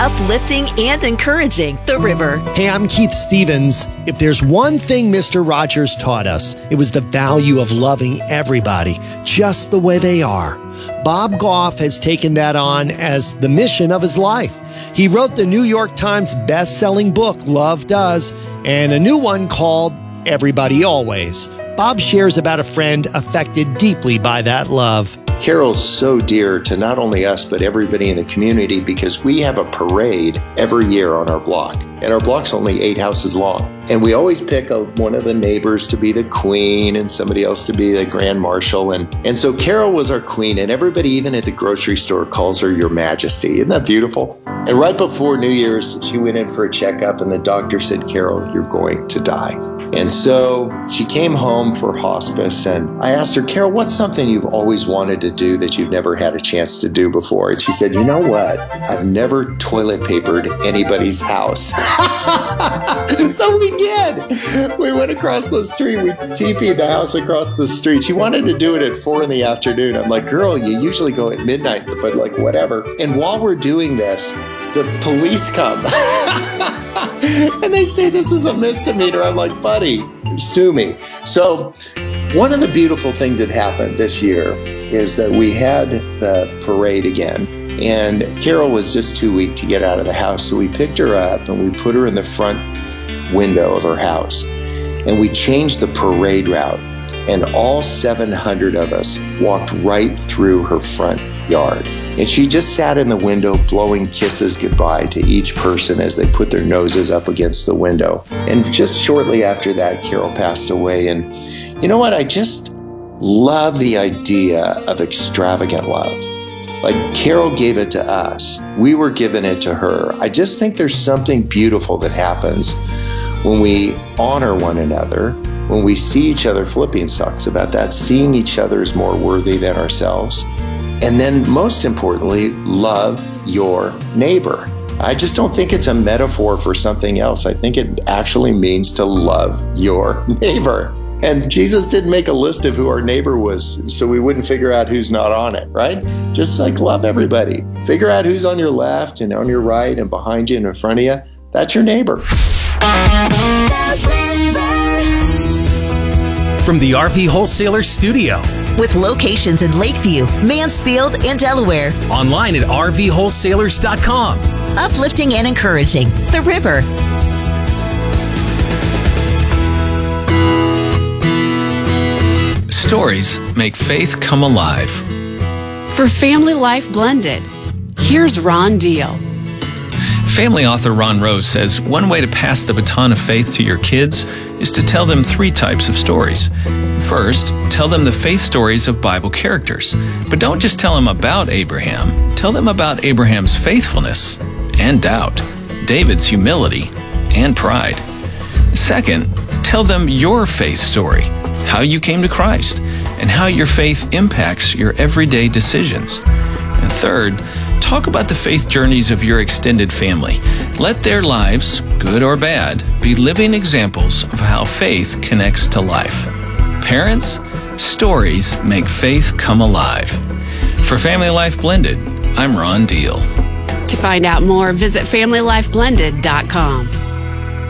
uplifting and encouraging The River. Hey, I'm Keith Stevens. If there's one thing Mr. Rogers taught us, it was the value of loving everybody just the way they are. Bob Goff has taken that on as the mission of his life. He wrote the New York Times best-selling book, Love Does, and a new one called Everybody Always. Bob shares about a friend affected deeply by that love. Carol's so dear to not only us, but everybody in the community because we have a parade every year on our block. And our block's only 8 houses long. And we always pick one of the neighbors to be the queen and somebody else to be the grand marshal. And so Carol was our queen, and everybody, even at the grocery store, calls her Your Majesty. Isn't that beautiful? And right before New Year's, she went in for a checkup, and the doctor said, Carol, you're going to die. And so she came home for hospice, and I asked her, Carol, what's something you've always wanted to do that you've never had a chance to do before? And she said, you know what? I've never toilet papered anybody's house. So we did. We went across the street. We TP'd the house across the street. She wanted to do it at 4 p.m. I'm like, girl, you usually go at midnight, but like whatever. And while we're doing this, the police come. And they say this is a misdemeanor. I'm like, buddy, sue me. So one of the beautiful things that happened this year is that we had the parade again. And Carol was just too weak to get out of the house. So we picked her up and we put her in the front window of her house. And we changed the parade route. And all 700 of us walked right through her front yard. And she just sat in the window blowing kisses goodbye to each person as they put their noses up against the window. And just shortly after that, Carol passed away. And you know what? I just love the idea of extravagant love. Like Carol gave it to us. We were giving it to her. I just think there's something beautiful that happens when we honor one another, when we see each other. Philippians talks about that, seeing each other as more worthy than ourselves. And then most importantly, love your neighbor. I just don't think it's a metaphor for something else. I think it actually means to love your neighbor. And Jesus didn't make a list of who our neighbor was so we wouldn't figure out who's not on it, right? Just like love everybody. Figure out who's on your left and on your right and behind you and in front of you. That's your neighbor. From the RV Wholesaler Studio. With locations in Lakeview, Mansfield, and Delaware. Online at RVWholesalers.com. Uplifting and encouraging The River. Stories make faith come alive. For Family Life Blended, here's Ron Deal. Family author Ron Rose says one way to pass the baton of faith to your kids is to tell them 3 types of stories. First, tell them the faith stories of Bible characters. But don't just tell them about Abraham. Tell them about Abraham's faithfulness and doubt, David's humility and pride. Second, tell them your faith story, how you came to Christ, and how your faith impacts your everyday decisions. And third, talk about the faith journeys of your extended family. Let their lives, good or bad, be living examples of how faith connects to life. Parents, stories make faith come alive. For Family Life Blended, I'm Ron Deal. To find out more, visit FamilyLifeBlended.com.